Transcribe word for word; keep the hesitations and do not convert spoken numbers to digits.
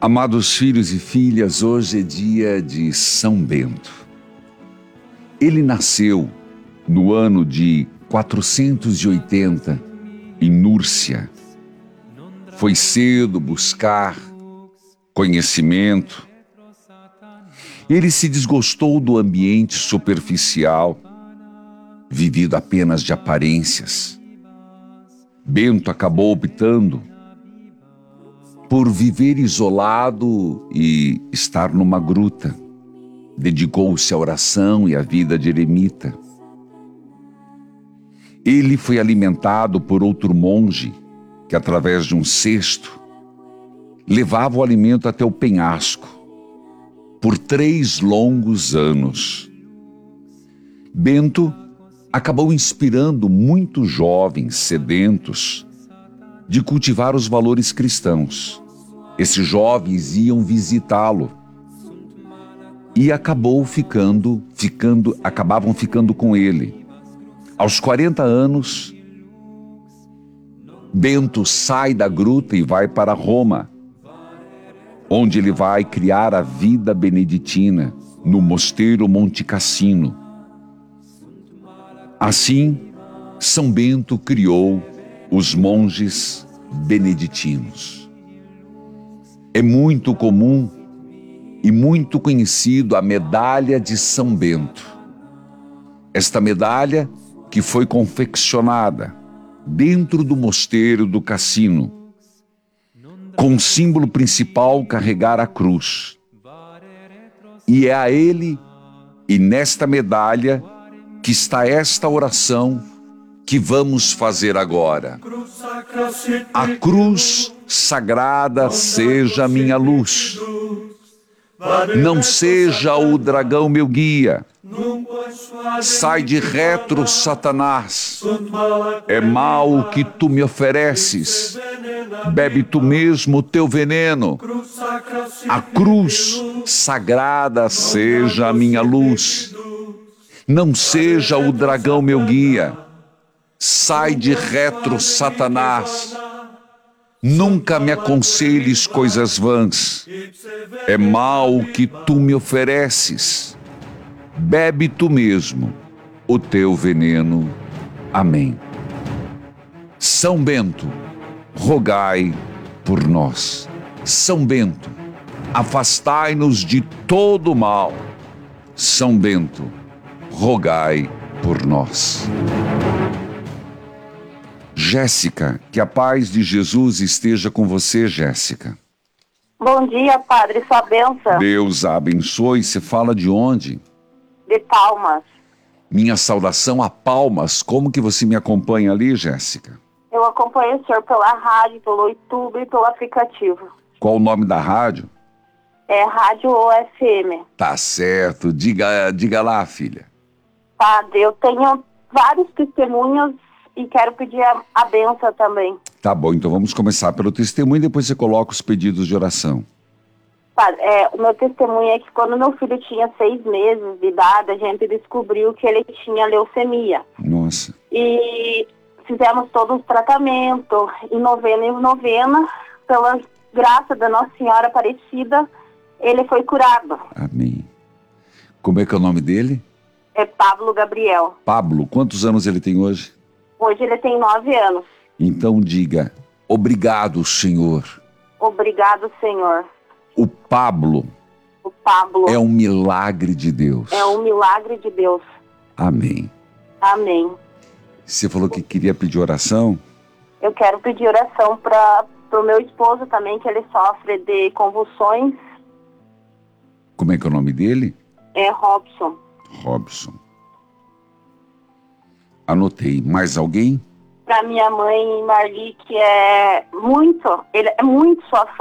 Amados filhos e filhas, hoje é dia de São Bento. Ele nasceu no ano de quatrocentos e oitenta em Núrcia. Foi cedo buscar conhecimento. Ele se desgostou do ambiente superficial, vivido apenas de aparências. Bento acabou optando por viver isolado e estar numa gruta. Dedicou-se à oração e à vida de eremita. Ele foi alimentado por outro monge que, através de um cesto, levava o alimento até o penhasco por três longos anos. Bento acabou inspirando muitos jovens sedentos de cultivar os valores cristãos. Esses jovens iam visitá-lo e acabou ficando, ficando, acabavam ficando com ele. Aos quarenta anos, Bento sai da gruta e vai para Roma, onde ele vai criar a vida beneditina no mosteiro Monte Cassino. Assim, São Bento criou os monges beneditinos. É muito comum e muito conhecido a medalha de São Bento. Esta medalha que foi confeccionada dentro do mosteiro do Cassino, com o símbolo principal carregar a cruz. E é a ele e nesta medalha que está esta oração que vamos fazer agora. A cruz sagrada seja a minha luz. Não seja o dragão meu guia. Sai de retro, Satanás. É mal o que tu me ofereces. Bebe tu mesmo o teu veneno. A cruz sagrada seja a minha luz. Não seja o dragão meu guia. Sai de retro, Satanás. Nunca me aconselhes coisas vãs. É mal o que tu me ofereces. Bebe tu mesmo o teu veneno. Amém. São Bento, rogai por nós. São Bento, afastai-nos de todo o mal. São Bento, rogai por nós. Jéssica, que a paz de Jesus esteja com você, Jéssica. Bom dia, padre, sua bênção. Deus a abençoe. Você fala de onde? De Palmas. Minha saudação a Palmas. Como que você me acompanha ali, Jéssica? Eu acompanho o senhor pela rádio, pelo YouTube e pelo aplicativo. Qual o nome da rádio? É Rádio O F M. Tá certo. Diga, diga lá, filha. Padre, eu tenho vários testemunhos e quero pedir a, a bênção também. Tá bom, então vamos começar pelo testemunho e depois você coloca os pedidos de oração. Padre, é, o meu testemunho é que quando meu filho tinha seis meses de idade, a gente descobriu que ele tinha leucemia. Nossa. E fizemos todos os tratamentos, em novena em novena, pela graça da Nossa Senhora Aparecida, ele foi curado. Amém. Como é que é o nome dele? É Pablo Gabriel. Pablo, quantos anos ele tem hoje? Hoje ele tem nove anos. Então diga, obrigado, Senhor. Obrigado, Senhor. O Pablo, o Pablo é um milagre de Deus. É um milagre de Deus. Amém. Amém. Você falou que queria pedir oração? Eu quero pedir oração para o meu esposo também, que ele sofre de convulsões. Como é que é o nome dele? É Robson. Robson. Anotei. Mais alguém? Para minha mãe, Marli, que é muito, ele é muito sua fã.